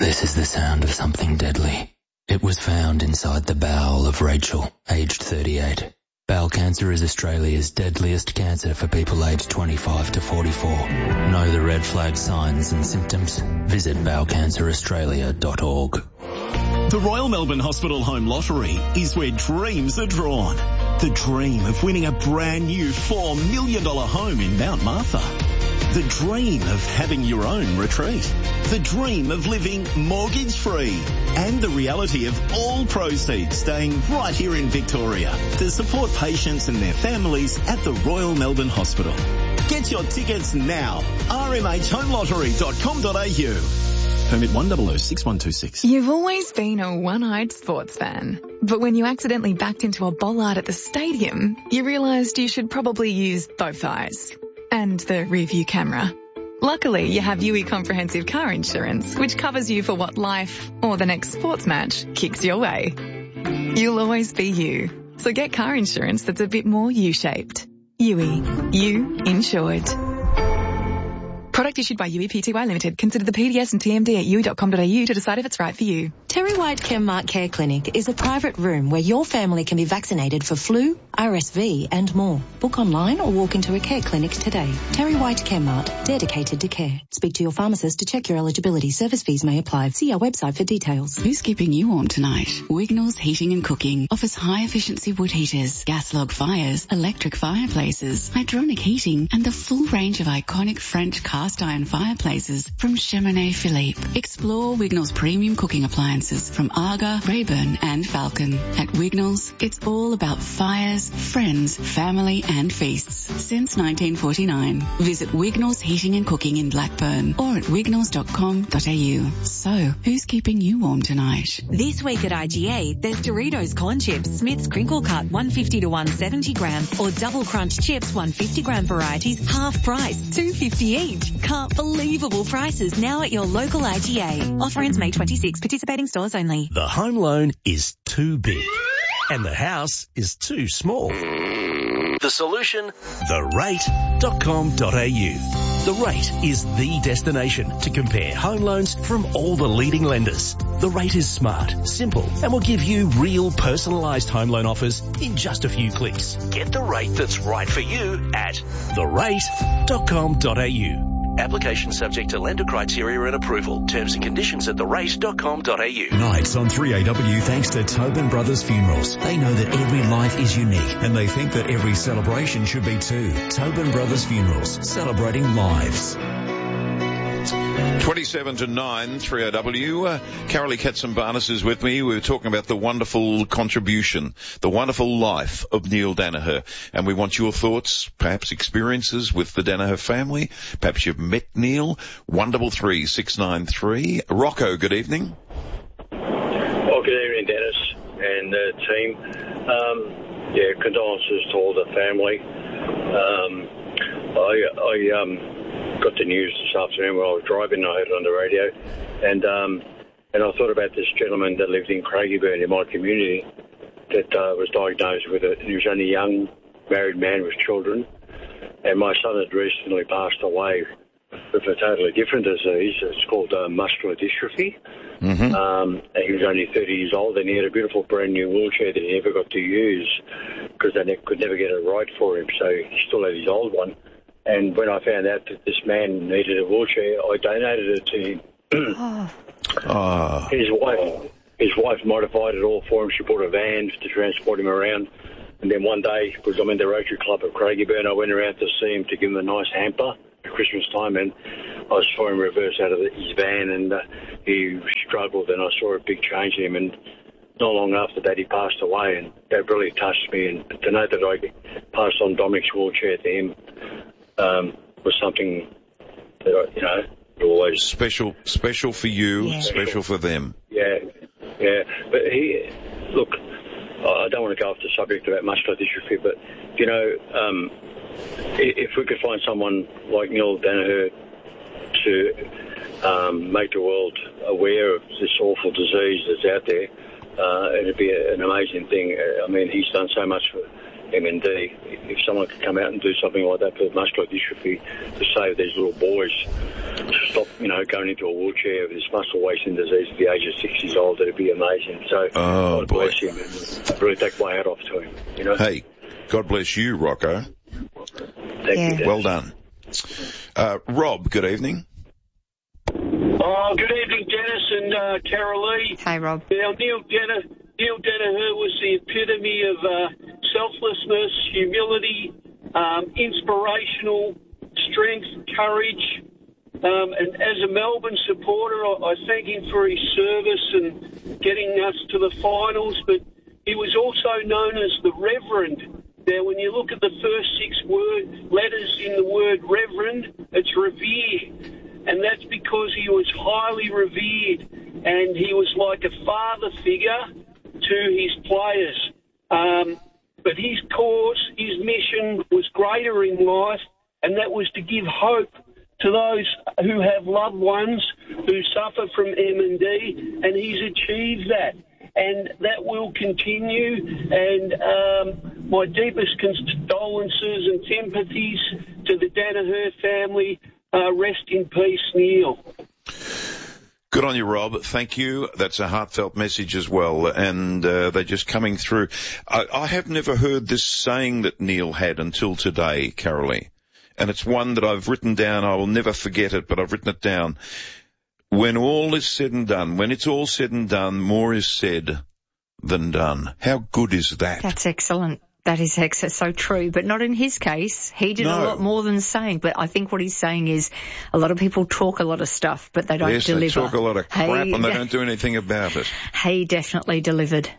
This is the sound of something deadly. It was found inside the bowel of Rachel, aged 38. Bowel cancer is Australia's deadliest cancer for people aged 25 to 44. Know the red flag signs and symptoms? Visit bowelcanceraustralia.org. The Royal Melbourne Hospital Home Lottery is where dreams are drawn. The dream of winning a brand new $4 million home in Mount Martha. The dream of having your own retreat. The dream of living mortgage-free. And the reality of all proceeds staying right here in Victoria to support patients and their families at the Royal Melbourne Hospital. Get your tickets now. rmhhomelottery.com.au. Permit 1006126. You've always been a one-eyed sports fan. But when you accidentally backed into a bollard at the stadium, you realised you should probably use both eyes. And the rear-view camera. Luckily, you have UE Comprehensive Car Insurance, which covers you for what life, or the next sports match, kicks your way. You'll always be you. So get car insurance that's a bit more U-shaped. UE. You insured. Product issued by UE Pty Limited. Consider the PDS and TMD at UE.com.au to decide if it's right for you. Terry White Chemmart Care Clinic is a private room where your family can be vaccinated for flu, RSV and more. Book online or walk into a care clinic today. Terry White Chemmart, dedicated to care. Speak to your pharmacist to check your eligibility. Service fees may apply. See our website for details. Who's keeping you warm tonight? Wignall's Heating and Cooking offers high-efficiency wood heaters, gas log fires, electric fireplaces, hydronic heating and the full range of iconic French cast iron fireplaces from Cheminée Philippe. Explore Wignall's premium cooking appliances from Arga, Rayburn and Falcon. At Wignall's, it's all about fires, friends, family and feasts. Since 1949. Visit Wignall's Heating and Cooking in Blackburn or at wignalls.com.au. So, who's keeping you warm tonight? This week at IGA, there's Doritos Corn Chips, Smith's Crinkle Cut 150 to 170 gram or Double Crunch Chips 150 gram varieties, half price, $2.50 each. Can't believable prices now at your local IGA. Offer ends May 26. Participating stores only. The home loan is too big and the house is too small. The solution? therate.com.au. The Rate is the destination to compare home loans from all the leading lenders. The Rate is smart, simple, and will give you real personalised home loan offers in just a few clicks. Get the rate that's right for you at therate.com.au. Application subject to lender criteria and approval. Terms and conditions at therate.com.au. Nights on 3AW thanks to Tobin Brothers Funerals. They know that every life is unique and they think that every celebration should be too. Tobin Brothers Funerals, celebrating lives. 27 to 9, 3AW. Carolee Katsimbarnis is with me. We were talking about the wonderful contribution, the wonderful life of Neil Daniher. And we want your thoughts, perhaps experiences with the Daniher family. Perhaps you've met Neil. 133-693. Rocco, good evening. Well, good evening, Dennis and team. Condolences to all the family. I got the news this afternoon when I was driving. I heard it on the radio, and I thought about this gentleman that lived in Craigieburn in my community that was diagnosed with it. He was only a young married man with children, and my son had recently passed away with a totally different disease. It's called muscular dystrophy. Mm-hmm. And he was only 30 years old, and he had a beautiful brand new wheelchair that he never got to use because they could never get it right for him, so he still had his old one. And when I found out that this man needed a wheelchair, I donated it to him. His wife modified it all for him. She bought a van to transport him around. And then one day, because I'm in the Rotary Club at Craigieburn, I went around to see him to give him a nice hamper at Christmas time. And I saw him reverse out of his van, and he struggled, and I saw a big change in him. And not long after that, he passed away, and that really touched me. And to know that I passed on Dominic's wheelchair to him was something that I, always special for you, special for them. Yeah. But look, I don't want to go off the subject about muscular dystrophy, but if we could find someone like Neil Daniher to make the world aware of this awful disease that's out there, it'd be an amazing thing. I mean, he's done so much for MND. If someone could come out and do something like that for muscular dystrophy to save these little boys to stop, going into a wheelchair with this muscle wasting disease at the age of 6 years old, that'd be amazing. So, God bless him, and I really take my hat off to him. Hey, God bless you, Rocco. Thank you. Well done. Rob, good evening. Oh, good evening, Dennis and Carolee. Hey, Rob. Now, Neil Danaher was the epitome of selflessness, humility, inspirational strength, courage. And as a Melbourne supporter, I thank him for his service and getting us to the finals. But he was also known as the Reverend. Now, when you look at the first 6 letters in the word Reverend, it's revere. And that's because he was highly revered, and he was like a father figure to his players. But his cause, his mission was greater in life, and that was to give hope to those who have loved ones who suffer from MND, and he's achieved that. And that will continue, and my deepest condolences and sympathies to the Danaher family. Rest in peace, Neil. Good on you, Rob. Thank you. That's a heartfelt message as well, and they're just coming through. I have never heard this saying that Neil had until today, Carolee, and it's one that I've written down. I will never forget it, but I've written it down. When all is said and done, when it's all said and done, more is said than done. How good is that? That's excellent. That is so true, but not in his case. He did a lot more than saying, but I think what he's saying is a lot of people talk a lot of stuff, but they don't deliver. Yes, they talk a lot of crap and they don't do anything about it. He definitely delivered.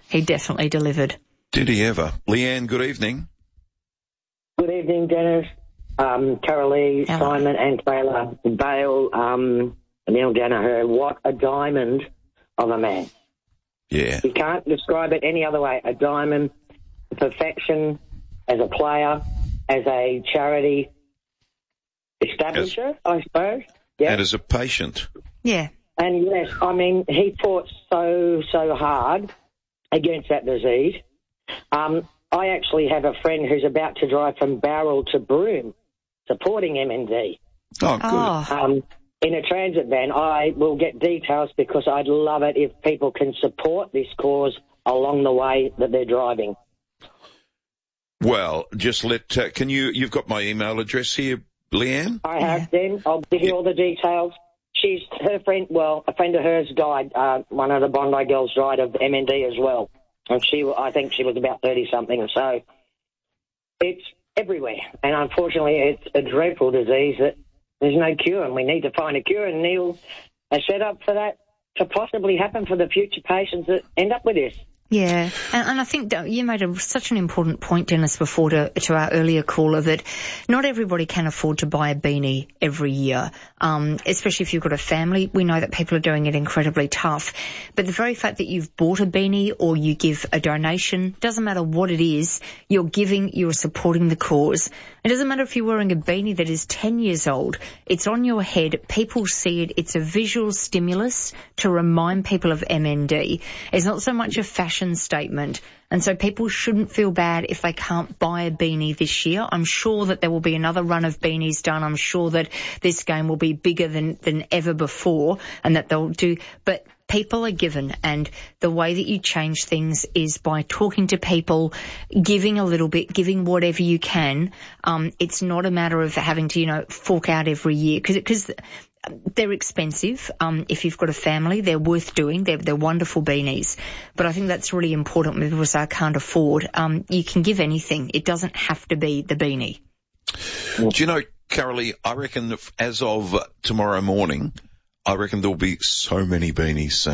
Did he ever? Leanne, good evening. Good evening, Dennis, Carolee, Simon and Taylor, Bale, Neil Danaher. What a diamond of a man. Yeah. You can't describe it any other way. A diamond. Perfection as a player, as a charity establisher, I suppose. Yeah. And as a patient. Yeah. And yes, I mean, he fought so hard against that disease. I actually have a friend who's about to drive from Bowral to Broome supporting MND. Oh, good. In a transit van. I will get details because I'd love it if people can support this cause along the way that they're driving. Well, just you've got my email address here, Leanne? I have, then. I'll give you all the details. Her friend, a friend of hers died, one of the Bondi girls died of MND as well. And I think she was about 30-something, so it's everywhere. And unfortunately, it's a dreadful disease that there's no cure, and we need to find a cure, and Neil has set up for that to possibly happen for the future patients that end up with this. Yeah, and I think that you made such an important point, Dennis, before to our earlier caller, that not everybody can afford to buy a beanie every year, especially if you've got a family. We know that people are doing it incredibly tough. But the very fact that you've bought a beanie or you give a donation, doesn't matter what it is, you're supporting the cause. It doesn't matter if you're wearing a beanie that is 10 years old. It's on your head. People see it. It's a visual stimulus to remind people of MND. It's not so much a fashion statement, and so people shouldn't feel bad if they can't buy a beanie this year. I'm sure that there will be another run of beanies done. I'm sure that this game will be bigger than ever before, and that they'll do, but people are given, and the way that you change things is by talking to people, giving a little bit, giving whatever you can. It's not a matter of having to, fork out every year, because they're expensive. If you've got a family, they're worth doing. They're wonderful beanies. But I think that's really important when people say, I can't afford. You can give anything. It doesn't have to be the beanie. Do you know, Carolee, I reckon as of tomorrow morning, I reckon there'll be so many beanies